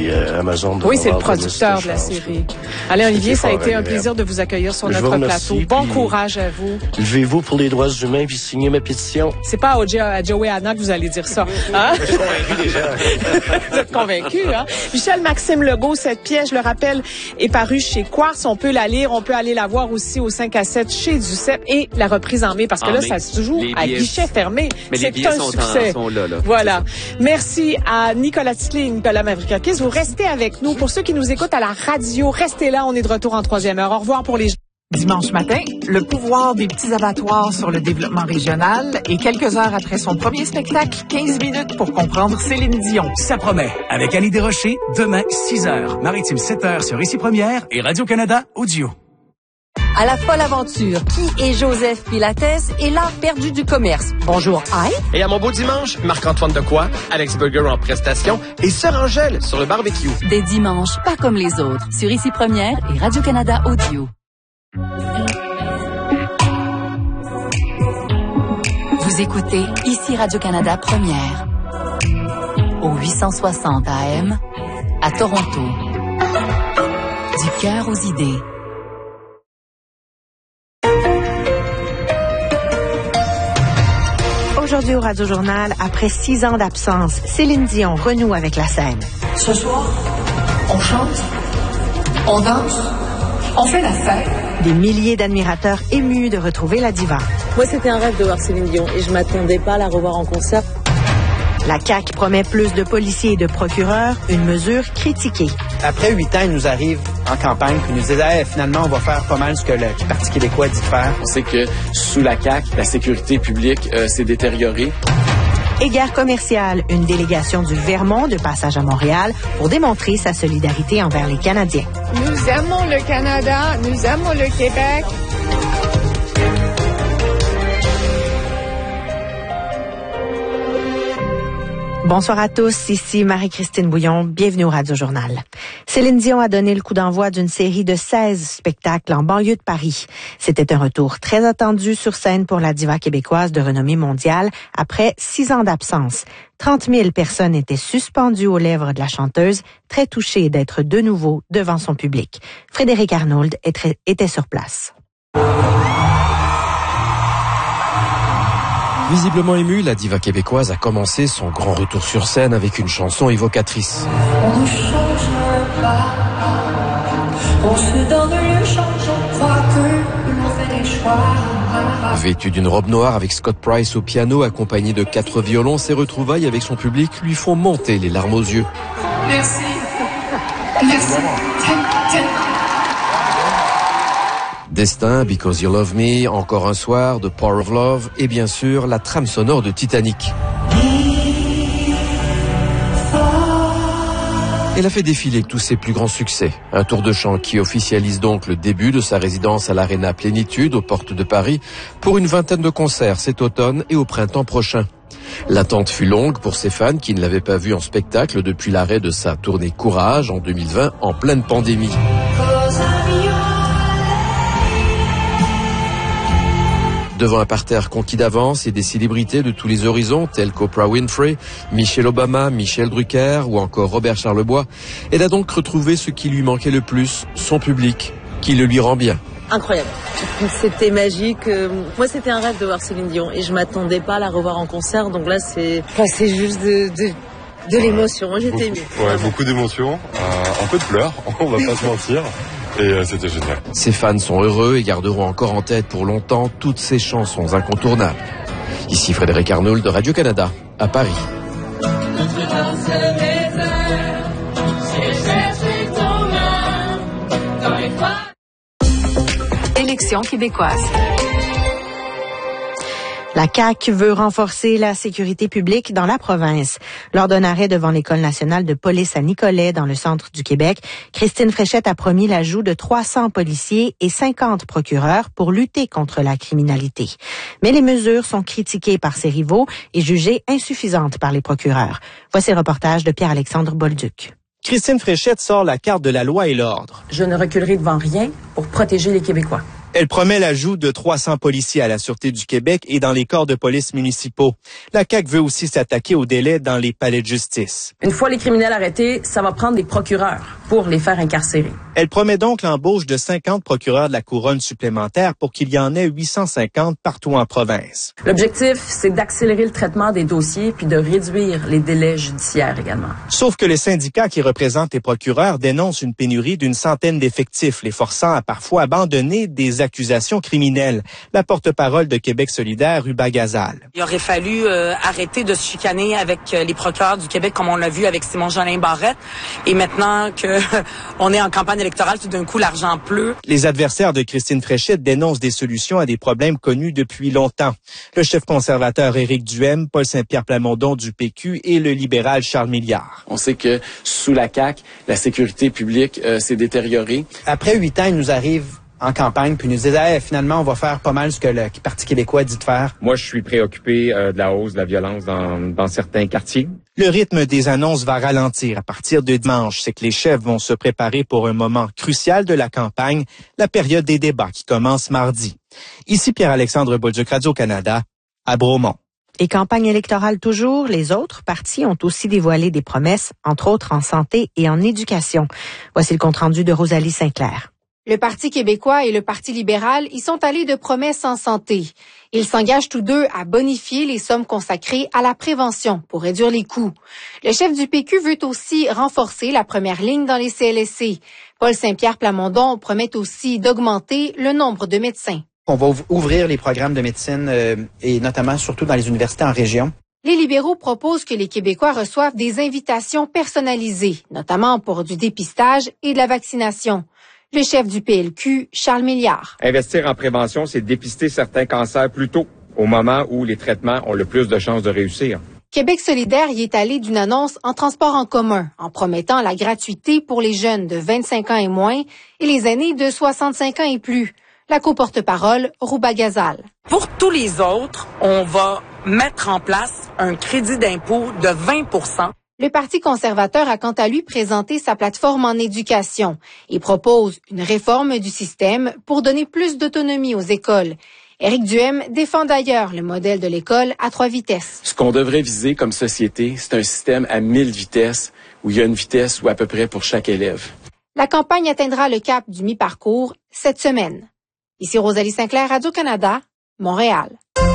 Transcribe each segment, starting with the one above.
série Amazon. Oui, c'est le producteur de la série. Alain Olivier, ça a été un plaisir de vous accueillir sur notre plateau. Bon courage à vous. Levez-vous pour les droits humains puis signez ma pétition. C'est pas à Joey Anna que vous allez dire ça. Hein? Je suis convaincu déjà. Vous êtes convaincu, hein? Michel-Maxime Legault, cette pièce, je le rappelle, est parue chez Quartz. On peut la lire, on peut aller la voir aussi au 5 à 7 chez Duceppe et la reprise en mai parce que ça se joue à guichet fermé. Mais c'est un succès. Sont là. Voilà. Merci à Nicolas Titley et Nicolas Mavrikakis. Vous restez avec nous. Pour ceux qui nous écoutent à la radio, restez là. On est de retour en 3e heure. Au revoir pour les... Dimanche matin, le pouvoir des petits abattoirs sur le développement régional et quelques heures après son premier spectacle, 15 minutes pour comprendre Céline Dion. Ça promet. Avec Annie Desrochers, demain, 6h. Maritime, 7h sur Ici Première et Radio-Canada Audio. À la folle aventure, qui est Joseph Pilates et l'art perdu du commerce? Bonjour, Aïe. Et à mon beau dimanche, Marc-Antoine Decoy, Alex Burger en prestation et Sœur Angèle sur le barbecue. Des dimanches pas comme les autres, sur Ici Première et Radio-Canada Audio. Vous écoutez Ici Radio-Canada Première, au 860 AM, à Toronto. Du cœur aux idées. Aujourd'hui au Radio Journal, après 6 ans d'absence, Céline Dion renoue avec la scène. Ce soir, on chante, on danse, on fait la fête. Des milliers d'admirateurs émus de retrouver la diva. Moi, c'était un rêve de voir Céline Dion et je m'attendais pas à la revoir en concert. La CAQ promet plus de policiers et de procureurs, une mesure critiquée. Après 8 ans, il nous arrive en campagne puis nous disent finalement, on va faire pas mal ce que le Parti québécois dit de faire. On sait que sous la CAQ, la sécurité publique s'est détériorée. Et guerre commerciale, une délégation du Vermont de passage à Montréal pour démontrer sa solidarité envers les Canadiens. Nous aimons le Canada, nous aimons le Québec. Bonsoir à tous, ici Marie-Christine Bouillon, bienvenue au Radio Journal. Céline Dion a donné le coup d'envoi d'une série de 16 spectacles en banlieue de Paris. C'était un retour très attendu sur scène pour la diva québécoise de renommée mondiale après 6 ans d'absence. 30 000 personnes étaient suspendues aux lèvres de la chanteuse, très touchée d'être de nouveau devant son public. Frédéric Arnould était sur place. Visiblement émue, la diva québécoise a commencé son grand retour sur scène avec une chanson évocatrice. On ne change pas, on se donne le change, on croit que l'on fait des choix. Vêtue d'une robe noire avec Scott Price au piano, accompagné de 4 violons, ses retrouvailles avec son public lui font monter les larmes aux yeux. Merci. Destin, Because You Love Me, Encore un soir, The Power of Love et bien sûr la trame sonore de Titanic. Elle a fait défiler tous ses plus grands succès. Un tour de chant qui officialise donc le début de sa résidence à l'Arena Plénitude aux portes de Paris pour une 20aine de concerts cet automne et au printemps prochain. L'attente fut longue pour ses fans qui ne l'avaient pas vue en spectacle depuis l'arrêt de sa tournée Courage en 2020 en pleine pandémie. Devant un parterre conquis d'avance et des célébrités de tous les horizons, tels qu'Oprah Winfrey, Michelle Obama, Michel Drucker ou encore Robert Charlebois, elle a donc retrouvé ce qui lui manquait le plus, son public, qui le lui rend bien. Incroyable. C'était magique. Moi, c'était un rêve de voir Céline Dion et je m'attendais pas à la revoir en concert. Donc là, c'est juste de l'émotion. J'étais émue. Ouais, beaucoup d'émotions, un peu de pleurs, on va pas se mentir. Et c'était génial. Ses fans sont heureux et garderont encore en tête pour longtemps toutes ces chansons incontournables. Ici Frédéric Arnould de Radio-Canada, à Paris. Élections québécoises. La CAQ veut renforcer la sécurité publique dans la province. Lors d'un arrêt devant l'École nationale de police à Nicolet, dans le centre du Québec, Christine Fréchette a promis l'ajout de 300 policiers et 50 procureurs pour lutter contre la criminalité. Mais les mesures sont critiquées par ses rivaux et jugées insuffisantes par les procureurs. Voici le reportage de Pierre-Alexandre Bolduc. Christine Fréchette sort la carte de la loi et l'ordre. Je ne reculerai devant rien pour protéger les Québécois. Elle promet l'ajout de 300 policiers à la Sûreté du Québec et dans les corps de police municipaux. La CAQ veut aussi s'attaquer aux délais dans les palais de justice. Une fois les criminels arrêtés, ça va prendre des procureurs pour les faire incarcérer. Elle promet donc l'embauche de 50 procureurs de la couronne supplémentaires pour qu'il y en ait 850 partout en province. L'objectif, c'est d'accélérer le traitement des dossiers puis de réduire les délais judiciaires également. Sauf que les syndicats qui représentent les procureurs dénoncent une pénurie d'une centaine d'effectifs, les forçant à parfois abandonner des accusations criminelles. La porte-parole de Québec solidaire, Ruba Gazal. Il aurait fallu arrêter de se chicaner avec les procureurs du Québec comme on l'a vu avec Simon-Jolin Barrette. Et maintenant que on est en campagne électorale, tout d'un coup, l'argent pleut. Les adversaires de Christine Fréchette dénoncent des solutions à des problèmes connus depuis longtemps. Le chef conservateur Éric Duhem, Paul Saint-Pierre Plamondon du PQ et le libéral Charles Milliard. On sait que sous la CAQ, la sécurité publique s'est détériorée. Après 8 ans, il nous arrive en campagne, puis nous disait finalement, on va faire pas mal ce que le Parti québécois dit de faire. Moi, je suis préoccupé de la hausse de la violence dans certains quartiers. Le rythme des annonces va ralentir à partir de dimanche. C'est que les chefs vont se préparer pour un moment crucial de la campagne, la période des débats qui commence mardi. Ici Pierre-Alexandre Bolduc, Radio-Canada, à Bromont. Et campagne électorale toujours, les autres partis ont aussi dévoilé des promesses, entre autres en santé et en éducation. Voici le compte-rendu de Rosalie Sinclair. Le Parti québécois et le Parti libéral y sont allés de promesses en santé. Ils s'engagent tous deux à bonifier les sommes consacrées à la prévention pour réduire les coûts. Le chef du PQ veut aussi renforcer la première ligne dans les CLSC. Paul Saint-Pierre Plamondon promet aussi d'augmenter le nombre de médecins. On va ouvrir les programmes de médecine et notamment surtout dans les universités en région. Les libéraux proposent que les Québécois reçoivent des invitations personnalisées, notamment pour du dépistage et de la vaccination. Le chef du PLQ, Charles Milliard. Investir en prévention, c'est dépister certains cancers plus tôt, au moment où les traitements ont le plus de chances de réussir. Québec solidaire y est allé d'une annonce en transport en commun, en promettant la gratuité pour les jeunes de 25 ans et moins et les aînés de 65 ans et plus. La co-porte-parole, Ruba Gazal. Pour tous les autres, on va mettre en place un crédit d'impôt de 20%. Le Parti conservateur a quant à lui présenté sa plateforme en éducation et propose une réforme du système pour donner plus d'autonomie aux écoles. Éric Duhem défend d'ailleurs le modèle de l'école à 3 vitesses. Ce qu'on devrait viser comme société, c'est un système à 1000 vitesses, où il y a une vitesse ou à peu près pour chaque élève. La campagne atteindra le cap du mi-parcours cette semaine. Ici Rosalie Sinclair, Radio-Canada, Montréal.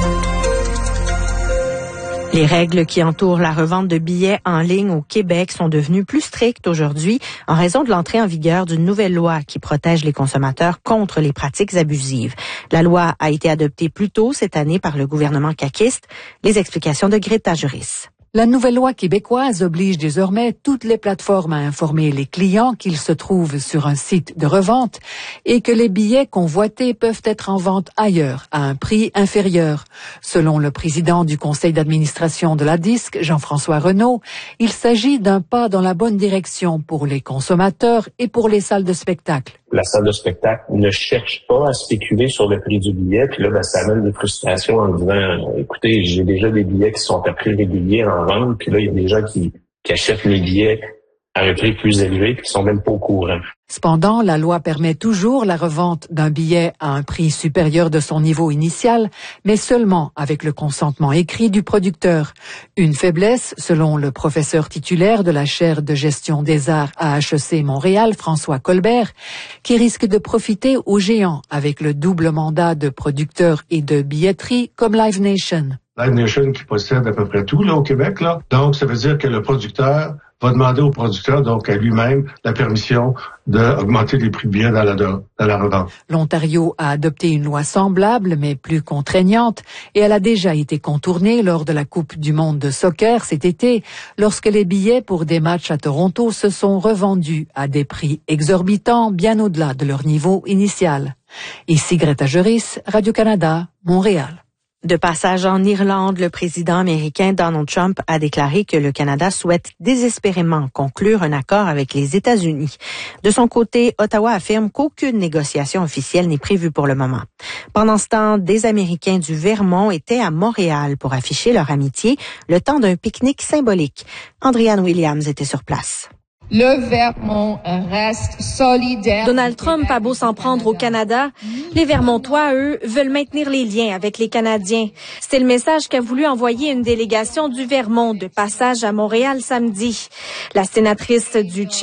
Les règles qui entourent la revente de billets en ligne au Québec sont devenues plus strictes aujourd'hui en raison de l'entrée en vigueur d'une nouvelle loi qui protège les consommateurs contre les pratiques abusives. La loi a été adoptée plus tôt cette année par le gouvernement caquiste. Les explications de Greta Juris. La nouvelle loi québécoise oblige désormais toutes les plateformes à informer les clients qu'ils se trouvent sur un site de revente et que les billets convoités peuvent être en vente ailleurs à un prix inférieur. Selon le président du conseil d'administration de la DISC, Jean-François Renaud, il s'agit d'un pas dans la bonne direction pour les consommateurs et pour les salles de spectacle. La salle de spectacle ne cherche pas à spéculer sur le prix du billet, puis là, ça amène des frustrations en disant, écoutez, j'ai déjà des billets qui sont à prix régulier en vente, puis là, il y a des gens qui achètent mes billets à un prix plus élevé, puis qui sont même pas au courant. Cependant, la loi permet toujours la revente d'un billet à un prix supérieur de son niveau initial, mais seulement avec le consentement écrit du producteur. Une faiblesse, selon le professeur titulaire de la chaire de gestion des arts à HEC Montréal, François Colbert, qui risque de profiter aux géants avec le double mandat de producteur et de billetterie comme Live Nation. Live Nation qui possède à peu près tout là au Québec, là. Donc, ça veut dire que le producteur va demander au producteur, donc à lui-même, la permission d'augmenter les prix de billets dans la revente. L'Ontario a adopté une loi semblable, mais plus contraignante, et elle a déjà été contournée lors de la Coupe du monde de soccer cet été, lorsque les billets pour des matchs à Toronto se sont revendus à des prix exorbitants, bien au-delà de leur niveau initial. Ici Greta Juris, Radio-Canada, Montréal. De passage en Irlande, le président américain Donald Trump a déclaré que le Canada souhaite désespérément conclure un accord avec les États-Unis. De son côté, Ottawa affirme qu'aucune négociation officielle n'est prévue pour le moment. Pendant ce temps, des Américains du Vermont étaient à Montréal pour afficher leur amitié le temps d'un pique-nique symbolique. Andréane Williams était sur place. Le Vermont reste solidaire. Donald Trump a beau s'en prendre au Canada, les Vermontois, eux, veulent maintenir les liens avec les Canadiens. C'est le message qu'a voulu envoyer une délégation du Vermont de passage à Montréal samedi. La sénatrice du